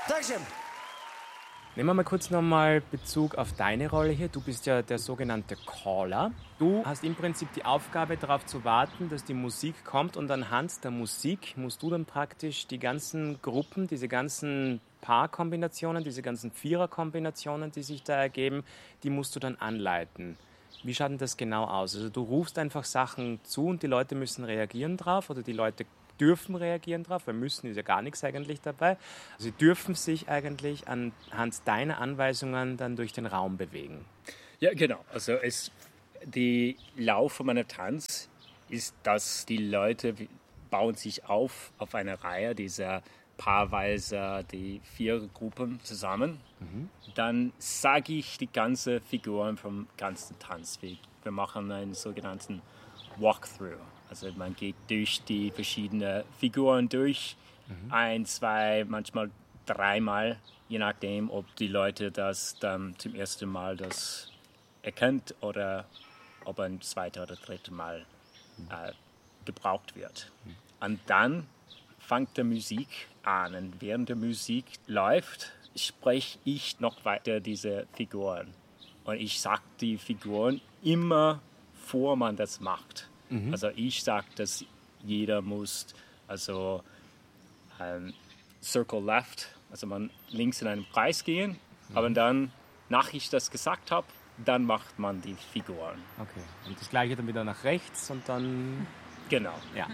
Dankeschön. Nehmen wir mal kurz nochmal Bezug auf deine Rolle hier. Du bist ja der sogenannte Caller. Du hast im Prinzip die Aufgabe, darauf zu warten, dass die Musik kommt und anhand der Musik musst du dann praktisch die ganzen Gruppen, diese ganzen Paarkombinationen, diese ganzen Viererkombinationen, die sich da ergeben, die musst du dann anleiten. Wie schaut denn das genau aus? Also du rufst einfach Sachen zu und die Leute müssen reagieren drauf oder die Leute dürfen reagieren drauf, weil müssen ist ja gar nichts eigentlich dabei. Also sie dürfen sich eigentlich anhand deiner Anweisungen dann durch den Raum bewegen. Ja, genau. Also die Lauf von meiner Tanz ist, dass die Leute bauen sich auf einer Reihe dieser paarweise die 4 Gruppen zusammen. Dann sage ich die ganze Figuren vom ganzen Tanz. Wir machen einen sogenannten Walkthrough. Also man geht durch die verschiedenen Figuren durch, 1, 2, manchmal 3 Mal, je nachdem, ob die Leute das dann zum ersten Mal das erkennt oder ob ein zweites oder drittes Mal gebraucht wird. Und dann fängt die Musik an und während der Musik läuft, spreche ich noch weiter diese Figuren. Und ich sage die Figuren immer, bevor man das macht. Also ich sage, dass jeder muss, also Circle Left, also man links in einen Kreis gehen, aber dann, nach ich das gesagt habe, dann macht man die Figuren. Okay, und das gleiche dann wieder nach rechts und dann... Genau. Ja.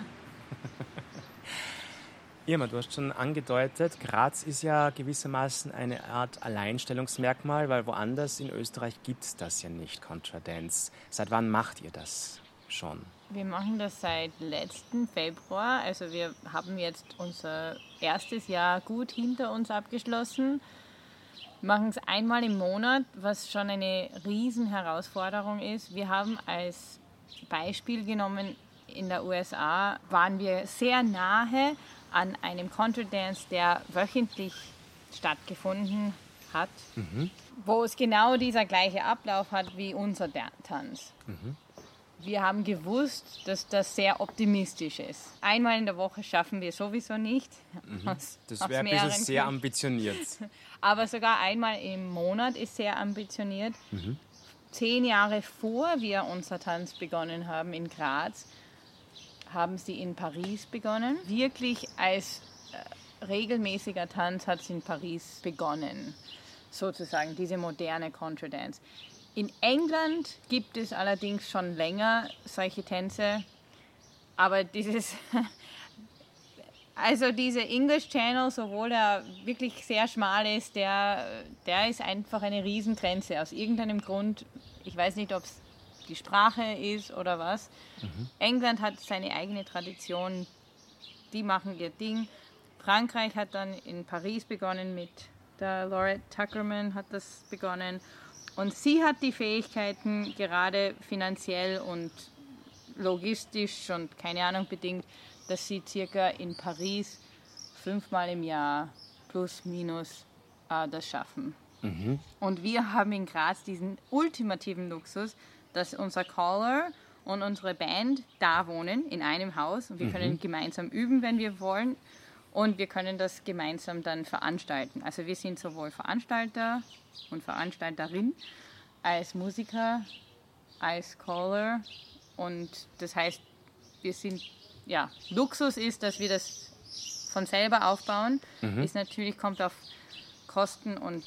Irma, du hast schon angedeutet, Graz ist ja gewissermaßen eine Art Alleinstellungsmerkmal, weil woanders in Österreich gibt es das ja nicht, Contra-Dance. Seit wann macht ihr das schon? Wir machen das seit letzten Februar. Also wir haben jetzt unser erstes Jahr gut hinter uns abgeschlossen. Wir machen es einmal im Monat, was schon eine riesen Herausforderung ist. Wir haben als Beispiel genommen, in der USA waren wir sehr nahe an einem Contra-Dance, der wöchentlich stattgefunden hat, wo es genau dieser gleiche Ablauf hat wie unser Tanz. Wir haben gewusst, dass das sehr optimistisch ist. Einmal in der Woche schaffen wir sowieso nicht. Das wäre ein bisschen sehr ambitioniert. Aber sogar einmal im Monat ist sehr ambitioniert. 10 Jahre vor wir unser Tanz begonnen haben in Graz, haben sie in Paris begonnen. Wirklich als regelmäßiger Tanz hat es in Paris begonnen, sozusagen diese moderne Contra-Dance. In England gibt es allerdings schon länger solche Tänze, aber diese English Channel, sowohl der wirklich sehr schmal ist, der ist einfach eine Riesengrenze. Aus irgendeinem Grund, ich weiß nicht, ob es die Sprache ist oder was. England hat seine eigene Tradition, die machen ihr Ding. Frankreich hat dann in Paris begonnen mit der Laurette Tuckerman hat das begonnen. Und sie hat die Fähigkeiten, gerade finanziell und logistisch und keine Ahnung bedingt, dass sie circa in Paris 5-mal im Jahr plus minus das schaffen. Und wir haben in Graz diesen ultimativen Luxus, dass unser Caller und unsere Band da wohnen, in einem Haus. Und wir können gemeinsam üben, wenn wir wollen. Und wir können das gemeinsam dann veranstalten. Also wir sind sowohl Veranstalter und Veranstalterin, als Musiker, als Caller. Und das heißt, wir sind, ja, Luxus ist, dass wir das von selber aufbauen. Ist natürlich, kommt auf Kosten und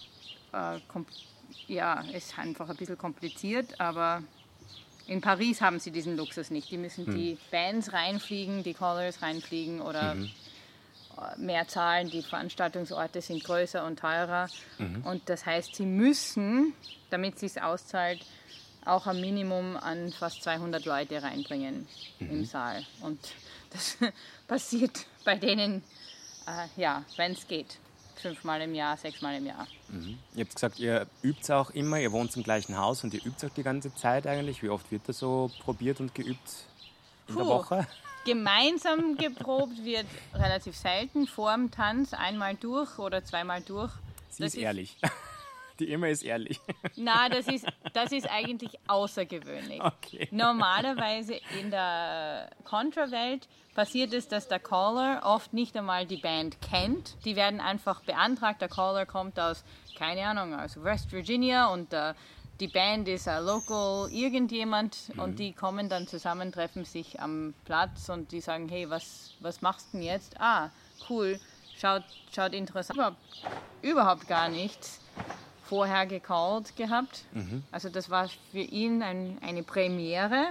ist einfach ein bisschen kompliziert, aber in Paris haben sie diesen Luxus nicht. Die müssen die Bands reinfliegen, die Callers reinfliegen oder mehr zahlen. Die Veranstaltungsorte sind größer und teurer. Und das heißt, sie müssen, damit es sich auszahlt, auch ein Minimum an fast 200 Leute reinbringen im Saal. Und das passiert bei denen, wenn es geht. 5-mal im Jahr, 6-mal im Jahr. Ihr habt gesagt, ihr übt auch immer, ihr wohnt im gleichen Haus und ihr übt auch die ganze Zeit eigentlich. Wie oft wird das so probiert und geübt in der Woche? Gemeinsam geprobt wird relativ selten, vor dem Tanz, einmal durch oder zweimal durch. Sie ist ehrlich. Die Emma ist ehrlich. Na, das ist eigentlich außergewöhnlich. Okay. Normalerweise in der Contra-Welt passiert es, dass der Caller oft nicht einmal die Band kennt. Die werden einfach beantragt. Der Caller kommt aus, keine Ahnung, aus West Virginia und die Band ist ein Local irgendjemand und die kommen dann zusammen, treffen sich am Platz und die sagen, hey, was machst du denn jetzt? Ah, cool, schaut interessant. Überhaupt gar nichts vorher gecallt gehabt. Also das war für ihn eine Premiere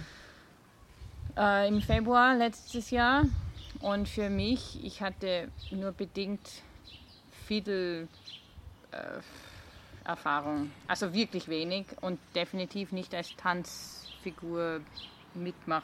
im Februar letztes Jahr. Und für mich, ich hatte nur bedingt Fiddle-Erfahrung. Also wirklich wenig und definitiv nicht als Tanzfigur